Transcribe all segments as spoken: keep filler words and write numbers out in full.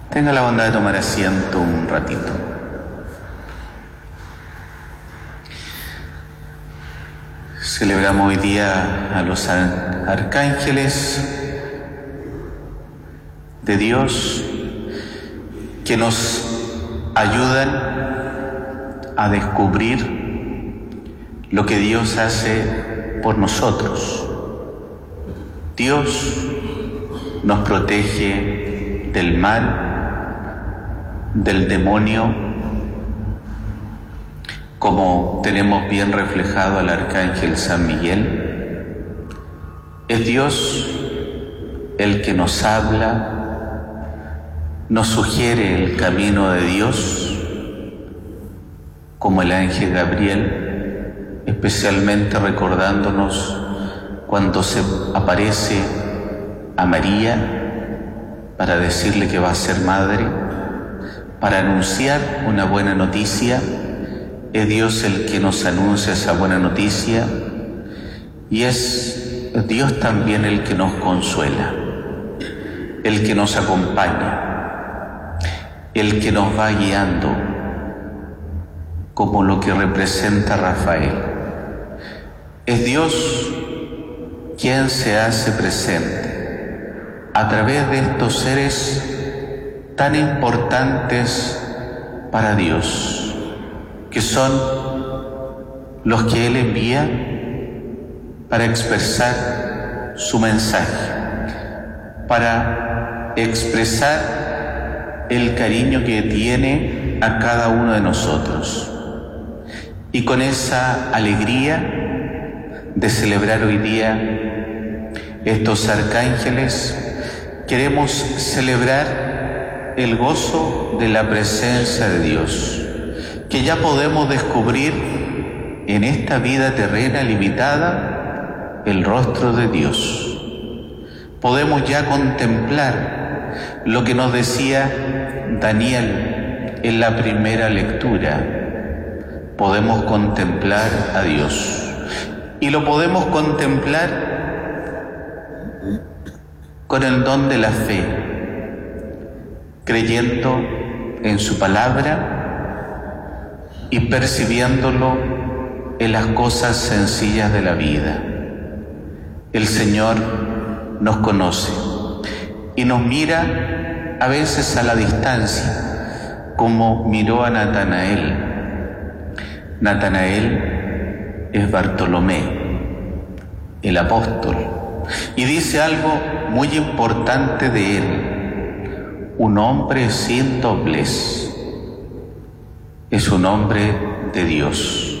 Tenga la bondad de tomar asiento un ratito. Celebramos hoy día a los arcángeles de Dios que nos ayudan a descubrir lo que Dios hace por nosotros. Dios nos protege del mal, del demonio, como tenemos bien reflejado al arcángel San Miguel. Es Dios el que nos habla, nos sugiere el camino de Dios, como el ángel Gabriel, especialmente recordándonos cuando se aparece a María para decirle que va a ser madre, para anunciar una buena noticia. Es Dios el que nos anuncia esa buena noticia y es Dios también el que nos consuela, el que nos acompaña, el que nos va guiando, como lo que representa Rafael. Es Dios quien se hace presente a través de estos seres tan importantes para Dios, que son los que Él envía para expresar su mensaje, para expresar el cariño que tiene a cada uno de nosotros. Y con esa alegría de celebrar hoy día estos arcángeles, queremos celebrar el gozo de la presencia de Dios, que ya podemos descubrir en esta vida terrena limitada el rostro de Dios. Podemos ya contemplar lo que nos decía Daniel en la primera lectura. Podemos contemplar a Dios y lo podemos contemplar con el don de la fe, creyendo en su palabra y percibiéndolo en las cosas sencillas de la vida. El Señor nos conoce y nos mira a veces a la distancia, como miró a Natanael. Natanael es Bartolomé, el apóstol, y dice algo muy importante de él: un hombre sin doblez. Es un hombre de Dios.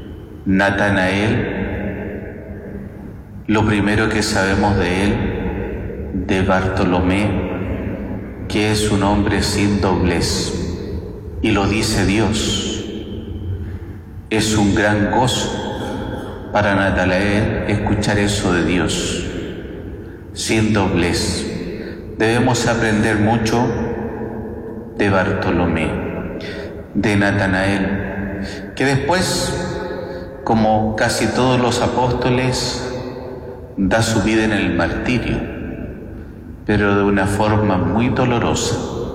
Natanael, lo primero que sabemos de él, de Bartolomé, que es un hombre sin doblez, y lo dice Dios. Es un gran gozo para Natanael escuchar eso de Dios, sin doblez. Debemos aprender mucho de Bartolomé, de Natanael, que después, como casi todos los apóstoles, da su vida en el martirio, pero de una forma muy dolorosa.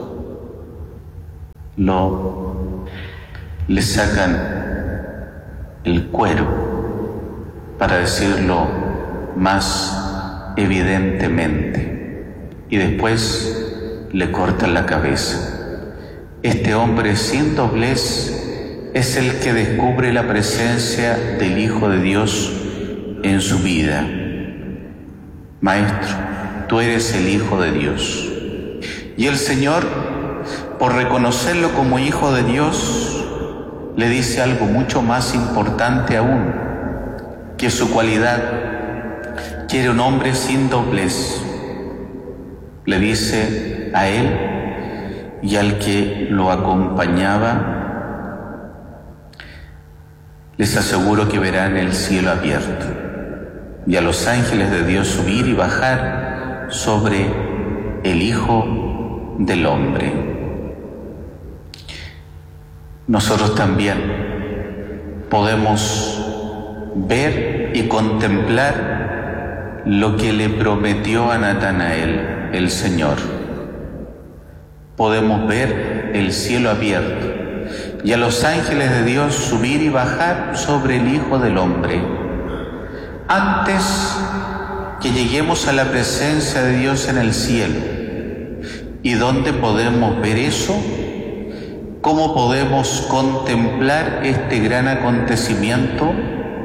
Lo, le sacan el cuero, para decirlo más evidentemente, y después le cortan la cabeza. Este hombre sin doblez es el que descubre la presencia del Hijo de Dios en su vida. Maestro, tú eres el Hijo de Dios. Y el Señor, por reconocerlo como Hijo de Dios, le dice algo mucho más importante aún, que su cualidad. Quiere un hombre sin doblez. Le dice a él y al que lo acompañaba: les aseguro que verán el cielo abierto y a los ángeles de Dios subir y bajar sobre el Hijo del Hombre. Nosotros también podemos ver y contemplar lo que le prometió a Natanael el Señor. podemos ver el cielo abierto y a los ángeles de Dios subir y bajar sobre el Hijo del Hombre. Antes que lleguemos a la presencia de Dios en el cielo, ¿y dónde podemos ver eso? ¿Cómo podemos contemplar este gran acontecimiento?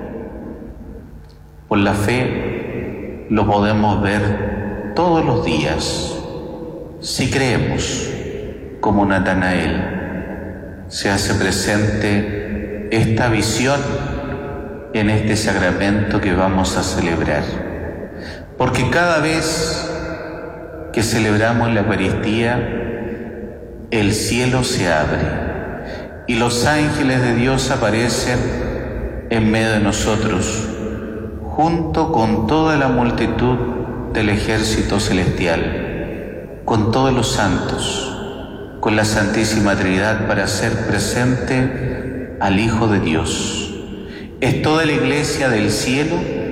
Por la fe lo podemos ver todos los días, si creemos, como Natanael, se hace presente esta visión en este sacramento que vamos a celebrar. Porque cada vez que celebramos la Eucaristía, el cielo se abre y los ángeles de Dios aparecen en medio de nosotros, junto con toda la multitud del ejército celestial, con todos los santos, con la Santísima Trinidad, para hacer presente al Hijo de Dios. Es toda la Iglesia del cielo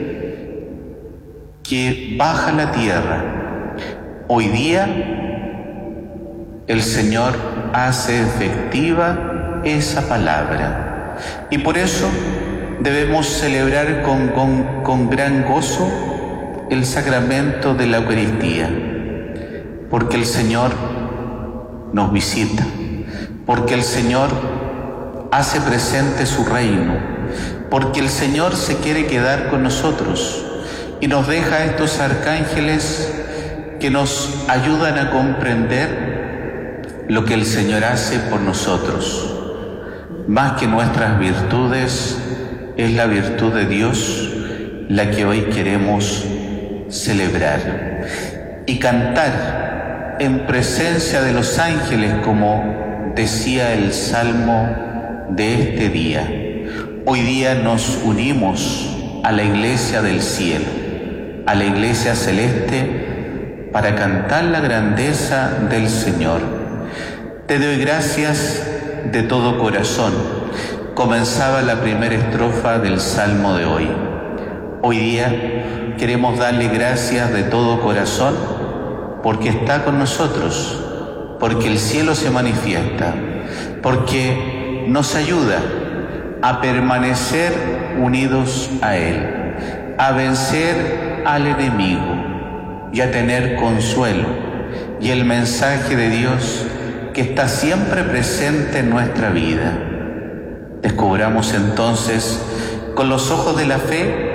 que baja a la tierra. Hoy día el Señor hace efectiva esa palabra y por eso debemos celebrar con, con, con gran gozo el sacramento de la Eucaristía, porque el Señor nos visita, porque el Señor hace presente su reino, porque el Señor se quiere quedar con nosotros y nos deja estos arcángeles que nos ayudan a comprender lo que el Señor hace por nosotros. Más que nuestras virtudes, es la virtud de Dios la que hoy queremos celebrar y cantar en presencia de los ángeles, como decía el Salmo de este día. Hoy día nos unimos a la Iglesia del cielo, a la Iglesia celeste, para cantar la grandeza del Señor. Te doy gracias de todo corazón. Comenzaba la primera estrofa del Salmo de hoy. Hoy día queremos darle gracias de todo corazón porque está con nosotros, porque el cielo se manifiesta, porque nos ayuda a permanecer unidos a Él, a vencer al enemigo y a tener consuelo y el mensaje de Dios que está siempre presente en nuestra vida. Descubramos entonces con los ojos de la fe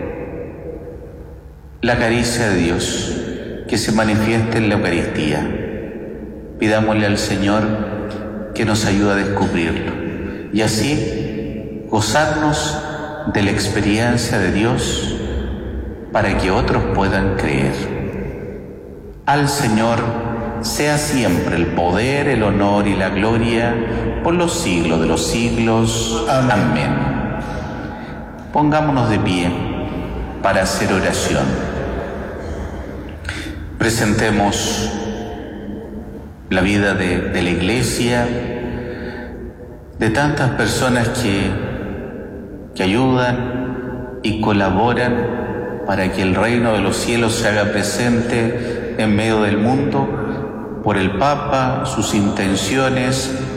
la caricia de Dios que se manifiesta en la Eucaristía. Pidámosle al Señor que nos ayude a descubrirlo y así gozarnos de la experiencia de Dios para que otros puedan creer. Al Señor sea siempre el poder, el honor y la gloria por los siglos de los siglos. Amén. Amén. Pongámonos de pie para hacer oración. Presentemos la vida de, de la Iglesia, de tantas personas que, que ayudan y colaboran para que el reino de los cielos se haga presente en medio del mundo, por el Papa, sus intenciones,